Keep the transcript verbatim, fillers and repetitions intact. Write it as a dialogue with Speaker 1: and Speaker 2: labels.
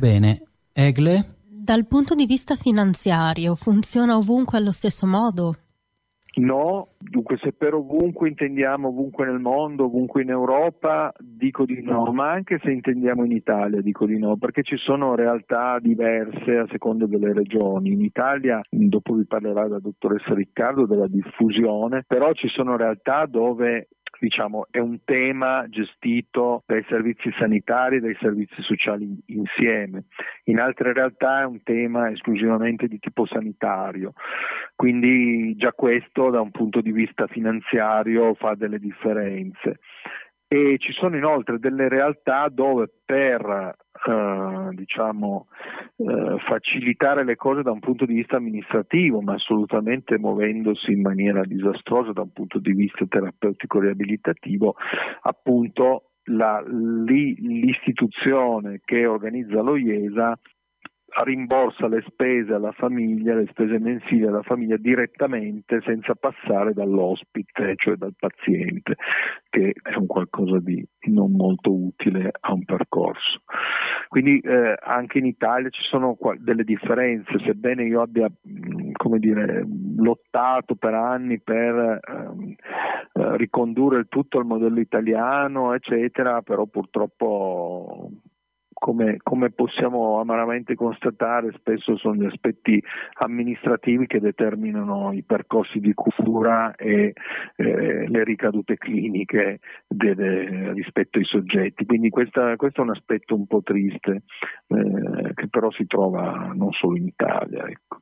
Speaker 1: Bene, Egle?
Speaker 2: Dal punto di vista finanziario, funziona ovunque allo stesso modo?
Speaker 3: No, dunque se per ovunque intendiamo ovunque nel mondo, ovunque in Europa, dico di no, ma anche se intendiamo in Italia dico di no, perché ci sono realtà diverse a seconda delle regioni. In Italia, dopo vi parlerà la dottoressa Riccardo della diffusione, però ci sono realtà dove diciamo è un tema gestito dai servizi sanitari e dai servizi sociali insieme. In altre realtà è un tema esclusivamente di tipo sanitario, quindi già questo da un punto di vista finanziario fa delle differenze. E ci sono inoltre delle realtà dove per eh, diciamo eh, facilitare le cose da un punto di vista amministrativo, ma assolutamente muovendosi in maniera disastrosa da un punto di vista terapeutico riabilitativo, appunto la, lì, l'istituzione che organizza lo IESA rimborsa le spese alla famiglia, le spese mensili alla famiglia direttamente senza passare dall'ospite, cioè dal paziente, che è un qualcosa di non molto utile a un percorso. Quindi eh, anche in Italia ci sono delle differenze, sebbene io abbia come dire, lottato per anni per ehm, eh, ricondurre il tutto al modello italiano, eccetera, però purtroppo Come, come possiamo amaramente constatare, spesso sono gli aspetti amministrativi che determinano i percorsi di cura e eh, le ricadute cliniche delle, rispetto ai soggetti. Quindi questa, questo è un aspetto un po' triste, eh, che però si trova non solo in Italia. Ecco.